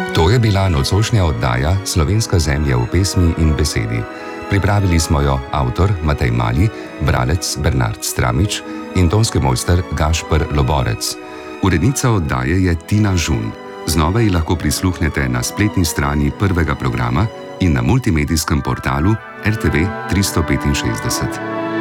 To je bila nocojšnja oddaja Slovenska zemlja v pesmi in besedi. Pripravili smo jo avtor Matej Mali, bralec Bernard Stramič in tonski mojster Gašper Loborec. Urednica oddaje je Tina Žun. Znova ji lahko prisluhnete na spletni strani prvega programa in na multimedijskem portalu RTV 365.